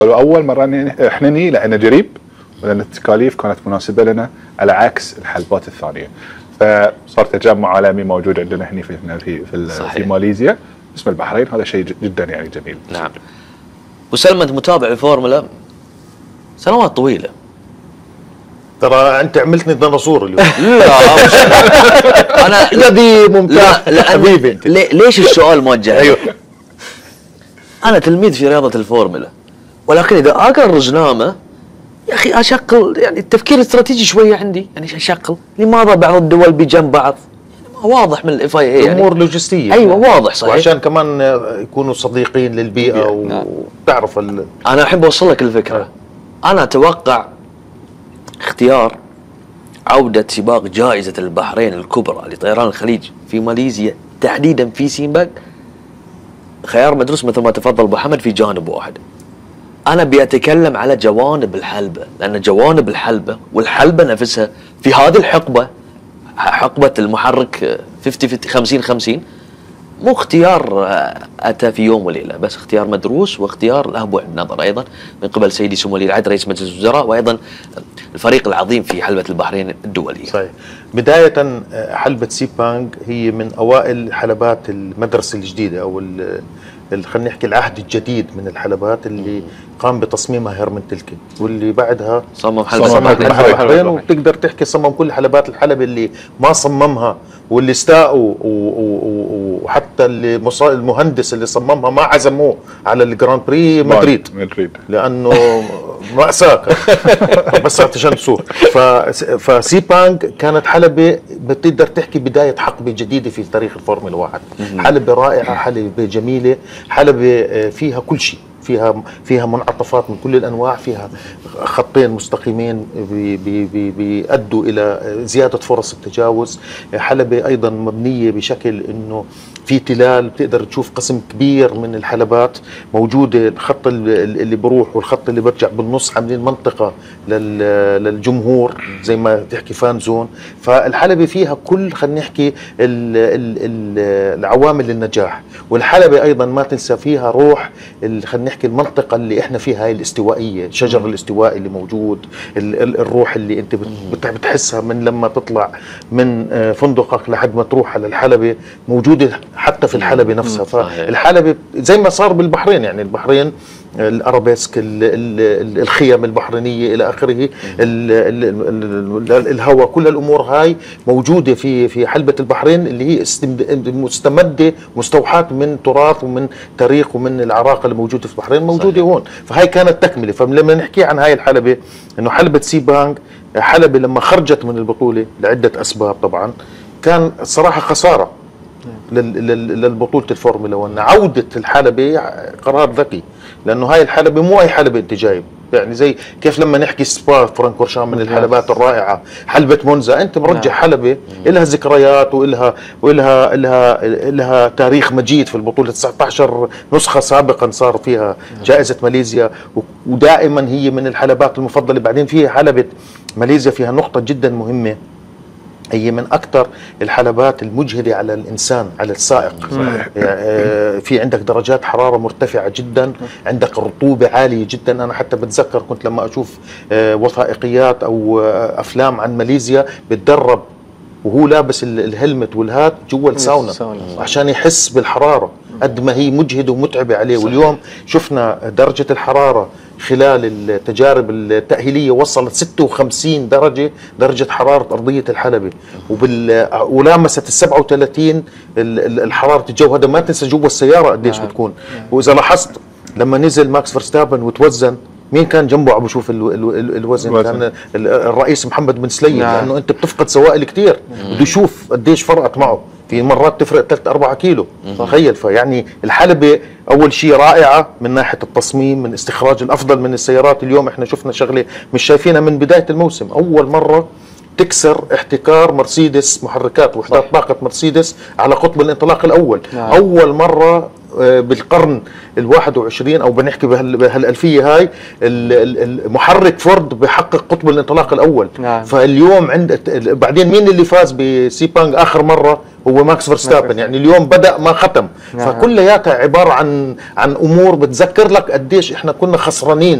اول مره احنا لان قريب ولان التكاليف كانت مناسبه لنا على عكس الحلبات الثانيه، فصار تجمع عالمي موجود عندنا هنا في ماليزيا اسم البحرين. هذا شيء جدا يعني جميل. نعم. وسلمى انت متابع الفورمولا سنوات طويله. ترى انت عملتني ديناصور اليوم. لا انا قديم ممتاز حبيبي انت. ليش السؤال موجه؟ ايوه. انا تلميذ في رياضه الفورمولا، ولكن اذا اقرا الرزنامه يا اخي اشغل يعني التفكير الاستراتيجي شويه عندي، يعني اشغل لماذا بعض الدول بجنب بعض؟ يعني واضح من الاف اي يعني امور لوجستيه. ايوه واضح صحيح. وعشان كمان يكونوا صديقين للبيئه وتعرف انا احب اوصل لك الفكره. انا اتوقع اختيار عوده سباق جائزه البحرين الكبرى لطيران الخليج في ماليزيا تحديدا في سيمباق خيار مدروس مثل ما تفضل ابو حمد في جانب واحد. انا بيتكلم على جوانب الحلبه، لان جوانب الحلبه والحلبه نفسها في هذه الحقبه، حقبه المحرك 50-50 مو اختيار اتى في يوم وليله، بس اختيار مدروس واختيار له بعد نظر ايضا من قبل سيدي سمو ولي العهد رئيس مجلس الوزراء، وايضا الفريق العظيم في حلبه البحرين الدوليه. صحيح. بدايه حلبه سيبانغ هي من اوائل حلبات المدرسه الجديده او خلينا نحكي العهد الجديد من الحلبات اللي قام بتصميمها هيرمن تلكن، واللي بعدها صمم حلبة البحرين. وتقدر تحكي صمم كل حلبات الحلبة اللي ما صممها، واللي استاءوا وحتى المهندس اللي صممها ما عزموه على الجراند بري مدريد لانه مأساة بس عشان تصور. فسيبانغ كانت حلبة بتقدر تحكي بداية حقبة جديدة في تاريخ الفورمولا 1. حلبة رائعة، حلبة جميلة، حلبة فيها كل شيء، فيها منعطفات من كل الانواع، فيها خطين مستقيمين بيؤدوا الى زياده فرص التجاوز. حلبة ايضا مبنيه بشكل انه في تلال، بتقدر تشوف قسم كبير من الحلبات موجوده، الخط اللي بروح والخط اللي برجع بالنص عاملين منطقه للجمهور زي ما تحكي فان زون. فالحلبة فيها كل خلينا نحكي العوامل النجاح. والحلبة ايضا ما تنسى فيها روح خلينا نحكي المنطقه اللي احنا فيها هاي الاستوائيه، شجر الاستواء اللي موجود، الروح اللي انت بتحسها من لما تطلع من فندقك لحد ما تروح على الحلبة موجوده حتى في الحلبة نفسها. فالحلبة زي ما صار بالبحرين، يعني البحرين الارابيسك، الخيم البحرينيه الى اخره، الهواء، كل الامور هاي موجوده في حلبة البحرين اللي هي مستمده مستوحاه من تراث ومن تاريخ ومن العراقه اللي موجوده في البحرين موجوده هون. فهاي كانت تكمله. فلما نحكي عن هاي الحلبة انه حلبة سيبانغ حلبة لما خرجت من البطوله لعده اسباب طبعا كان صراحه خساره للبطوله الفورمولا 1. عوده الحلبة قرار ذكي، لانه هاي الحلبة مو اي حلبة انت جايب، يعني زي كيف لما نحكي سبا فرانكورشام من الحلبات الرائعه، حلبة مونزا انت مرجع حلبة لها ذكريات ولها تاريخ مجيد في البطوله. 19 نسخه سابقا صار فيها جائزه ماليزيا، ودائما هي من الحلبات المفضله. بعدين فيها حلبة ماليزيا فيها نقطه جدا مهمه، هي من أكثر الحلبات المجهدة على الإنسان، على السائق. في عندك درجات حرارة مرتفعة جدا، عندك رطوبة عالية جدا. أنا حتى بتذكر كنت لما أشوف وثائقيات أو أفلام عن ماليزيا بتدرب وهو لابس الهلمت والهات جوا الساونا عشان يحس بالحرارة قد ما هي مجهدة ومتعبة عليه. واليوم شفنا درجة الحرارة خلال التجارب التأهيلية وصلت 56 درجة حرارة أرضية الحلبة، ولامست 37 الحرارة الجو. هذا ما تنسى جوا السيارة قديش بتكون. وإذا لاحظت لما نزل ماكس فيرستابن وتوزن، مين كان جنبه عم بشوف الوزن؟ كان الرئيس محمد بن سليم. لأنه أنت بتفقد سوائل كتير، بده يشوف قديش فرقت معه، في مرات تفرق 3-4 كيلو. تخيل. فيعني الحلبة أول شيء رائعة من ناحية التصميم، من استخراج الأفضل من السيارات. اليوم احنا شفنا شغلة مش شايفينها من بداية الموسم، أول مرة تكسر احتكار مرسيدس محركات وحدات طاقة مرسيدس على قطب الانطلاق الأول. أول مرة بالقرن ال21 او بنحكي بهالالفيه هاي المحرك فورد بحقق قطب الانطلاق الاول. نعم. فاليوم بعدين مين اللي فاز بسيبانج اخر مره؟ هو ماكس فيرستابن. يعني اليوم بدأ ما ختم. نعم. فكلياتها عباره عن امور بتذكر لك قديش احنا كنا خسرانين